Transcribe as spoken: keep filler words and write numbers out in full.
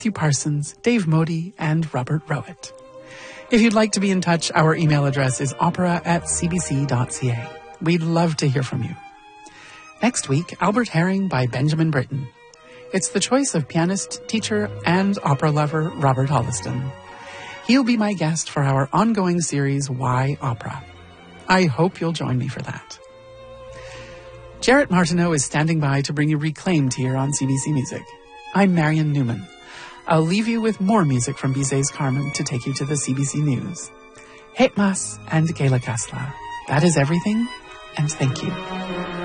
Matthew Parsons, Dave Modi, and Robert Rowett. If you'd like to be in touch, our email address is opera at c b c dot c a. We'd love to hear from you. Next week, Albert Herring by Benjamin Britten. It's the choice of pianist, teacher, and opera lover Robert Holliston. He'll be my guest for our ongoing series, Why Opera? I hope you'll join me for that. Jarrett Martineau is standing by to bring you Reclaimed here on C B C Music. I'm Marion Newman. I'll leave you with more music from Bizet's Carmen to take you to the C B C News. Het mas and Gela Kasla. That is everything, and thank you.